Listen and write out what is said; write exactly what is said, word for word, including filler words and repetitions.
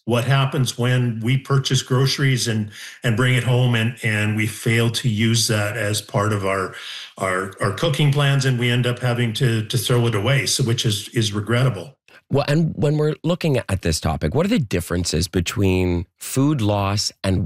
what happens when we purchase groceries and and bring it home and and we fail to use that as part of our our our cooking plans and we end up having to to throw it away, so which is is regrettable. Well, and when we're looking at this topic, what are the differences between food loss and